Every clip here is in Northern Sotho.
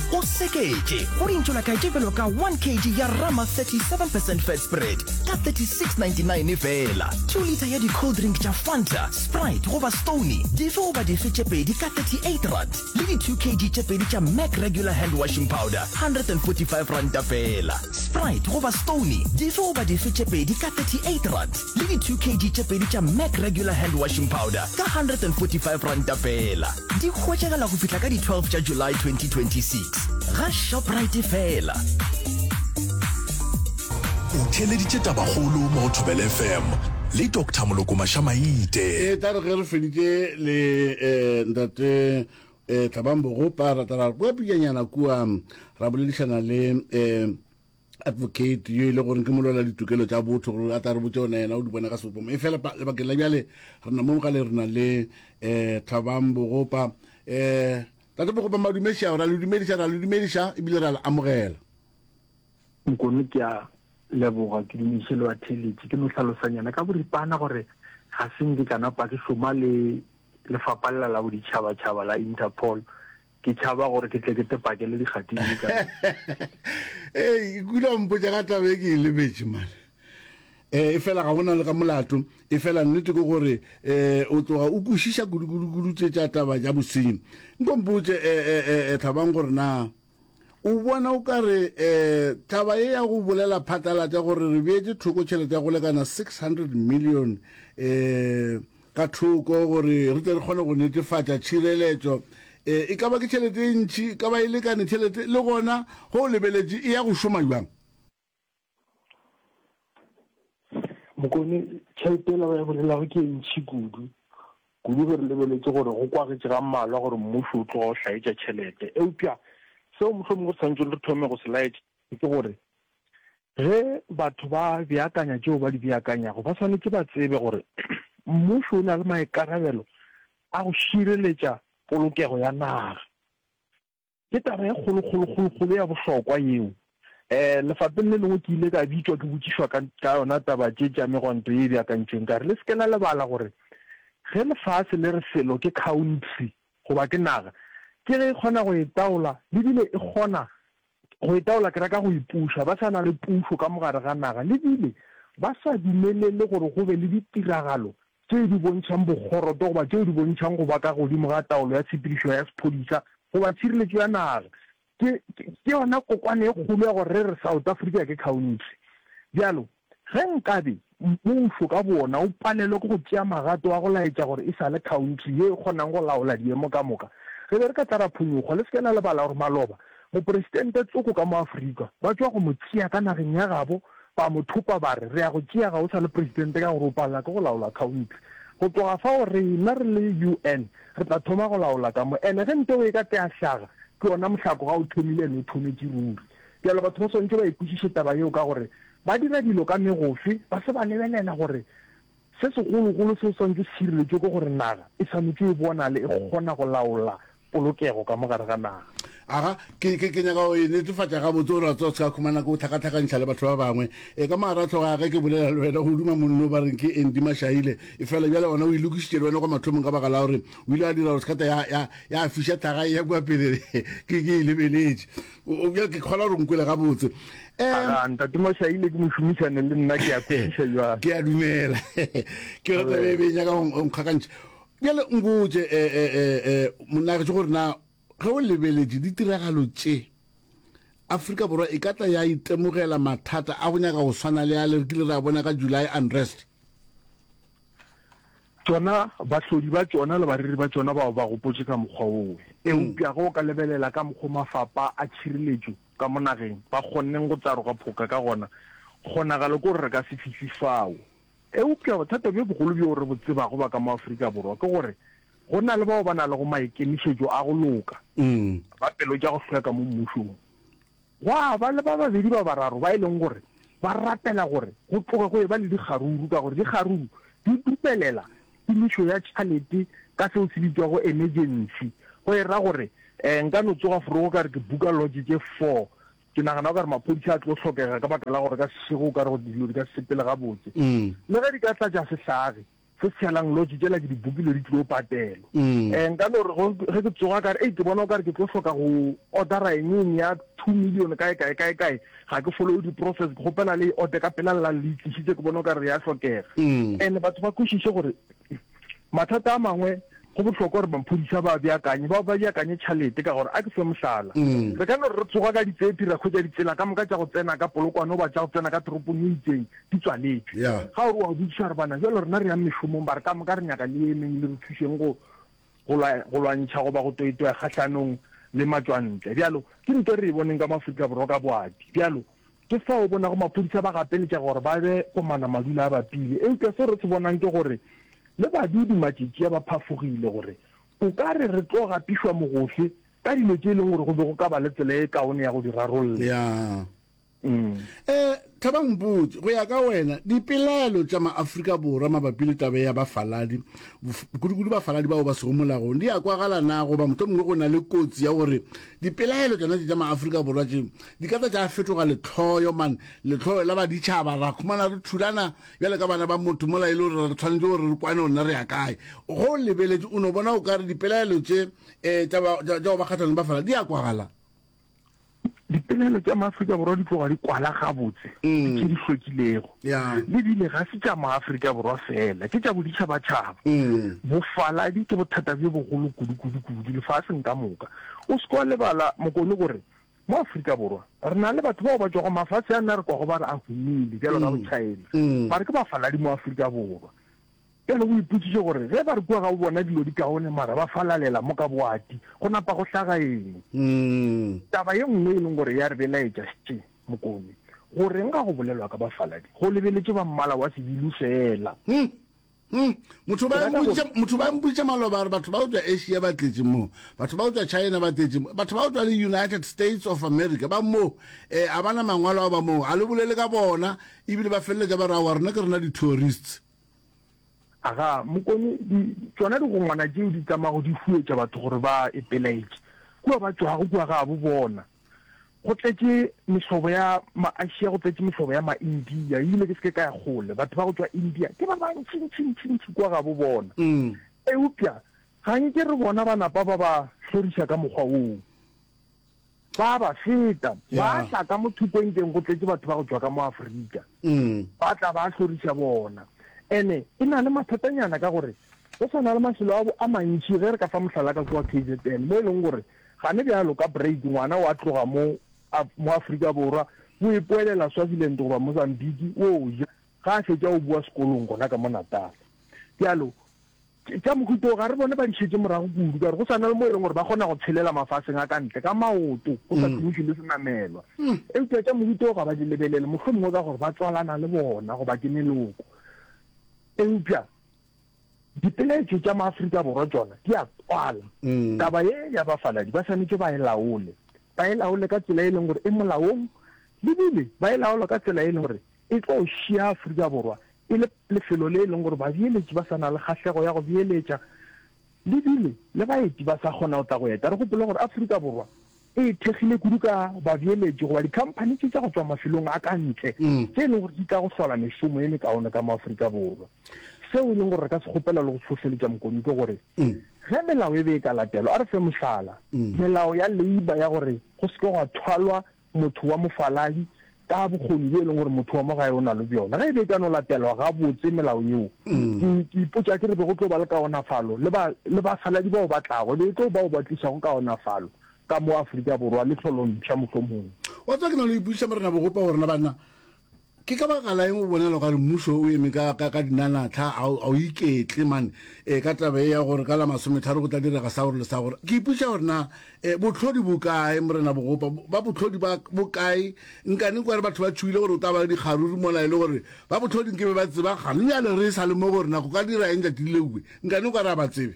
o sekete go dintšola ka tšebelo ka 1 kg ya Rama 37% fat spread ka 36.99 fela. 2 liter ya di-cold drink tša Fanta, Sprite goba Stoney dife goba dife tše pedi ka 38 rand le di-2 kg tše pedi tša Mac regular hand washing powder 145 rand fela. Sprite goba Stoney dife goba dife tše pedi ka 38 rand le di-2 kg tše pedi tša Mac regular hand washing powder ka 145 rand fela. Di hwetšagala go fihla ka di 12 tša July 2026 ga Shoprite fela. O theleditše tabagolo mo go Thobela FM le Dr. Moloko Mashamaite. Tare ge re feditše le ntate Thabambo go para tara go pinyana kua ra boledišana le advocate yo ile gore ke molola ditokelo tša botho gore a tare botse ona yena o di bona ka sepomo e fela lebakeng la bjale re na mo gale re na le Thabambo gopa tate bo go ba madumediša ra le dumediša ebile ra le amogela nkone ke a leboga ke dumedišelo wa theletše ke no hlalosanyana ka boripana gore ga senge kana pa ke šoma le lefapha la boditšhabatšhaba la Interpol ke tšhaba gore ke tle ke tepakele dikgatini ka kula mpotša ga tabe ke lebetše mane e fela ga gona le ka molato e fela nnete ke gore o tloga o kwešiša kudu tše tša taba tša bosenyi nkompotše Thabang gore na o bona o ka re taba e ya go bolela phatalatša gore re beetse thoko tšhelete ya go lekana 600 million ka thoko gore re tle re kgone go netefatša tšhireletšo e ka ba ke tšhelete e ntšhi ka ba e lekane tšhelete le gona go lebeletše e ya go šoma jang mokone tšhelete la ya bolelago ke ntšhi kudu gore lebeletše gore go kwagetše ga mmalwa gore mmušo o tloga go hlaetša tšhelete eupša seo mohlomongwe re tshwanetse re thome go se laetša ke gore ge batho ba beakanya tšeo ba di beakanyago ba tshwanetse ba tsebe gore mmušo o na le maikarabelo a go šireletša polokego ya naga ke taba e kgolo ya bohlokwa yeo lefapheng le lengwe ke ile ka bitswa ke botšišwa ka yona taba tše tša megwanto e beakantšeng ka re le se ke la lebala gore ge lefase le re selo ke country goba ke naga ke ge e kgona go etaola lebile e kgona go etaola ke raka go ipuša ba sa na le pušo ka mogare ga naga lebile ba sa dumelele gore go be le ditiragalo tšeo di bontšhang bogoroto goba tšeo di bontšhang go ba ka godimo ga taolo ya tshepedišo ya sephodisa goba tshireletšo ya naga ke yona kokwane e kgolo ya gore re South Africa ke country bjalo ge nkabe mmušo ka bona o palelwe ke go tšea magato a go laetša gore e sa le country ye e kgonang go laola diemo ka moka ge be re ka tara phonyogo le se ke na lebala gore maloba moporesidente tsoko ka mo Afrika ba tswa go mo tšea ka nageng ya gabo ba mo thupa ba re ya go tšea ga o sa le presidente ka gore o palela ke go laola country go tloga fa gore rena re le UN re tla thoma go laola ka mo ene ge nte o e ka tea hlaga ke yona mohlako ga o thomile ene o thometše ruri bjalo batho ba swantse ba ikwešiše taba yeo ka gore ba dira dilo ka megofe ba se ba lebelela gore se segologolo se o swantse šireletšo ke gore naga e tshwanetse e bona le e kgona go laola polokego ka mogare ga naga aga ke nyaka o netefatša ga botse gore ratso se ka khumana go tlhakatlhakantšha le batho ba bangwe ka maratho ga ge ke bolela le wena go duma monno ba reng ke Andy Mashahile e fela bjale ona o ilokišitše le wena kwa mathomong ka baka la gore o ile a dira gore sekata ya fiša thaga ya kua pele ke e lebeletše bjale ke kgola gore nkwele ga botse ntate Mashahile ke mošomišane le nna ke a kwešiša jang ke a dumela ke rata be nyaka nkgakantšha bjale nkotse monna ke gore na ge o lebeletše ditiragalo tše Afrika Borwa e ka tla ya itemogela mathata a go nyaka go swana le a le kile ra bona ka July unrest tsona bahlodi ba tsona le bariri ba tsona ba gopotse ka mokgwa oo eupša go ka lebelela ka mokgwa mafapa a tšhireletšo ka monageng ba kgonneng go tsaroga phoka ka gona kgonagale ko re ka se fifi fao eupša bothata bjo bogolo bjo re botsebago ba ka mo Afrika Borwa ke gore go na le bao ba na le go maikemišetšo a go loka ba pelo tša go hloka mo mmušong wa ba le ba babedi ba bararo ba e leng gore ba ratela gore go tloge go e ba le dikgaruru ka gore dikgaruru di dupelela timišo ya tšhalete ka seo se bitswa go emergency go e ra gore nka no tsoga forogo ka re ke buka lodge tše 4 ke nagana ka re maphodisa a tlo tlhokega ka baka la gore ka sego ka re go dilo di ka sepele ga botse le ge di ka tlatša sehlage social logic jela ke dibukile di tlo patelo nka no re ke tsoga ka re ke bona ka re ke tlo hloka go ordera eng ya 2 million kae ga ke follow di process go pela le order ka pela la le tshitse ke bona ka re ya hlokega and batho ba khushise gore mathata a mangwe go botlhokwa gore bamphodisa ba beakanye tšhalete ka gore a ke fe mohlala re ka no re tsoga ka ditsepi ra khwetsa ditsela ka moka tša go tsena ka polokwane ba tša go tsena ka toropong e itseng di tswaletswe ga ore wa bodisa re bana jalo rena re yang mešomong ba re ka moka re nyaka le emeng le re thuseng go lwantšha go ba go toitoya kgatlhanong le matswantle bjalo ke ntho re e boneng ka maaforika borwa ka boadi bjalo ke fa o bona go maphodisa ba gapeletša gore ba be komana madula a bapile ke se re se bonang ke gore le badudi matšitši a ba phafogile gore o ka re re tlo gapišwa mogohle ka dilo tše e leng gore go be go ka ba le tsela e kaone ya go di rarolla Thabang Mpotse, go ya ka wena dipelaelo tša maAfrika Borwa mabapi le tabe ya bafaladi kudu bafaladi bao ba sego molagong di a kwagala na goba motho mongwe go na le kotsi ya gore dipelaelo tšona tša maAfrika Borwa tše di ka tša fetoga letlhoyo letlhoyo la baditšhaba ra khumana re thulana bjale ka bana ba motho mola ile re tshwanetse gore re kwane ona re ya kae go lebeletse o no bona o ka re dipelaelo tše tša ba kgathanong bafaladi di a kwagala dipelaelo tša maaforika borwa di tloga di kwala gabotse ke di hlwekilego le bile ga se tša maaforika borwa fela ke tša boditšhabatšhaba bofaladi ke bothata bjo bogolo kudu lefaseng ka moka o se kwa lebala mokone gore mo Afrika Borwa re na le batho bao ba tšwago mafatshe a nna re kwa go ba re a humile bjalo ka botšhaena ba re ke bafaladi mo Afrika Borwa bjalo go iputsitše gore ge ba re kua ga o bona dilo di kaone mara ba falalela mo ka boati go napa go hlaga eng taba ye nngwe e leng gore ya re belaetša tše mokone gore nka go bolelwa ka bafaladi go lebeletše ba mmala wa sebilo fela motho ba mputša maloba re batho ba o tswa Asia ba tletse mo batho ba o tswa China ba tletse mo batho ba o tswa le United States of America ba mo a bana mangwalo a ba mo a le bolele ka bona ebile ba feleletša ba ra wa rena ke rena di-tourists aga mokone tsona di go ngwana tšeo di tsamago di fuetša batho gore ba epelaetse kua ba tswago kua ga bo bona go tletse mehlobo ya ma-Asia go tletse mehlobo ya ma-India ebile ke seke ka ya gole batho ba go tswa India ke ba bantšintšintšintši kua ga bo bona eupša ganye re bona ba napa ba ba hloriša ka mokgwa oo ba feta ba tla ka mo thupeng teng go tletse batho ba go tswa ka mo Afrika ba tla ba hloriša bona ene e na le mathatanyana ka gore go sana le maselo a mantši ge re ka fa mohlala ka kwa KZN mo e leng gore ga ne bjalo ka break ngwana wa tloga mo Afrika Borwa o ipoelela Swaziland goba Mozambique o ja ga a fetša o bua sekolong gona ka mo Natal bjalo tša mohuto ga re bone ba dišetse morago kudu ka re go sana le mo e leng gore ba kgona go tshelela mafaseng a ka ntle ka maoto go sa thumoše le senamelwa eupša tša mohuto ga ba di lebelele mohlomongwe ka gore ba tswalana le bona goba ke meloko eupša dipelaetšo tša maaforika borwa tšona di a kwala taba ye ya bafaladi ba swanetše ba e laole ka tsela e leng gore e molaong le bile ba e laola ka tsela e leng gore e tlo šia Afrika Borwa e le lefelo le e leng gore babeeletši ba sana le kgahlego ya go beeletša le bile le baeti ba sa kgona go tla go eta re gopole gore Afrika Borwa e thegile kudu ka babeeletši goba dikhamphane tše tša go tswa mafelong a ka ntle tše e leng gore di tla go hlola mešomo e mekaone ka maaforika Borwa seo e leng gore re ka se kgopela le go tlhohleletša mokoni ke gore ge melao e be e ka latelwa a re fe mohlala melao ya leiba ya gore go seke go thwalwa motho wa mofaladi ka bokgoni bo e leng gore motho wa mo gae o na le bjona ge e be e ka no latelwa ga botse melao yeo ke ipotša ke re be go tlo ba le kaonafalo le bafaladi bao batlago le tlo bao ba tlišago kaonafalo ka mo Afrika Borwa le tlholompša mohlomongwe wa tswa ke na le ipuša morena bogopa gorena bana ke ka baka la eng o bonela ka re mmušo o eme ka dinanatlha a o iketle mane ka tabe ya gore ka la 30 go tla direga sa gore le sa gore ke ipuša gorena botlhodi bokae morena bogopa ba botlhodi ba bokae nkane kwa re batho ba tšhuile gore o taba dikgaruri mola e le gore ba botlhodi nke be ba tseba gane bjale re sa le mo gorena go ka dira eng tšatile nkane kwa re a ba tsebe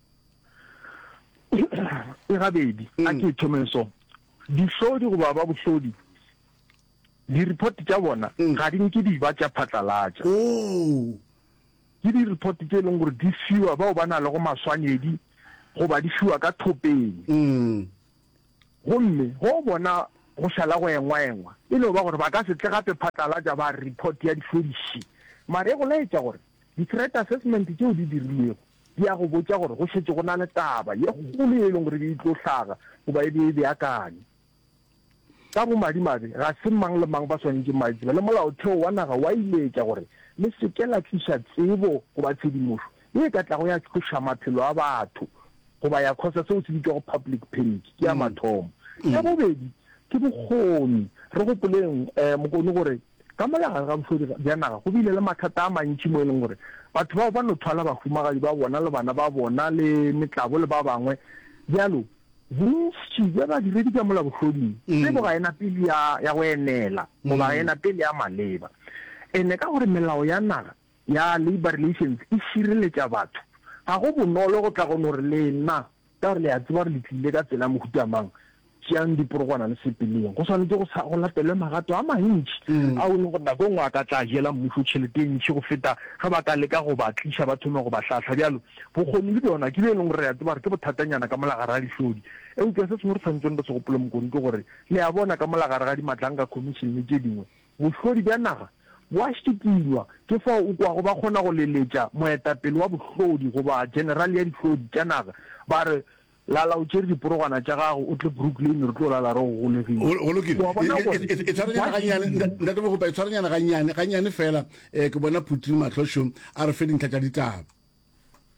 e gabedi a ke thomeso dihlodi goba ba bohlodi di-report tša bona ga di nke di ba tša phatlalatša ke di-report tše e leng gore di fiwa bao ba na le go maswanyedi goba di fiwa ka thopeng gomme go bona go šala go engwa e le ba gore ba ka se tle gape phatlalatša ba report ya dihlodiši mare e go laetša gore di-threat assessment tšeo di dirilego di ya go botsa gore go šetse go na le taba ye kgolo e leng gore di tlo hlaga goba e beakanye ka bomadimabe ga se mang le mang ba swanetse maitsiba le molaotheo wa naga wa iletša gore le seke la tliša tsebo goba tshedimošo e ka tlago ya tloša maphelo a batho goba ya khosa seo se bitšwa go public page ke ya mathomo ya bobedi ke bokgoni re gopoleng mokone gore ka molagare ga bohlodi bja naga go bile le mathata a mantši mo e leng gore batho bao ba no thwala bahumagadi ba bona le bana ba bona le metlabo le ba bangwe bjalo bontši bja badiredi ka mola bohloding tsebo ga ena pele ya go enela goba ga ena pele ya maleba ene ka gore melao ya naga ya labor relations e šireletša batho ga go bonolo go tla gone gore le nna ka gore le ya tseba gore le tlile ka tsela mohutamang tšeang diporogwana le sepeleng go tshwanetse go latelwe magato a mantši a o leng gore nako ngwe a ka tla jela mmušo tšhelete e ntšhi go feta ga ba ka leka go ba tliša ba thome go ba tlhatlha bjalo bokgoni le bjona ke be e leng gore re ya tseba re ke bothatanyana ka molagare ga dihlodi eupša se sengwe re tshwanetseng re se gopole mokone ke gore le ya bona ka molagare ga dimatlang ka commissione tše dingwe bohlodi bja naga wa štikilwa ke fa o kwago ba kgona go leletša moetapele wa bohlodi goba general ya dihlodi tša naga ba re lala o tšere diporogwana tša gago o tle brooklyn re tlo lala re go golegile e tshwaranyana gannyane fela ke bona Putin matlhošong a re fe dintlha tša ditaba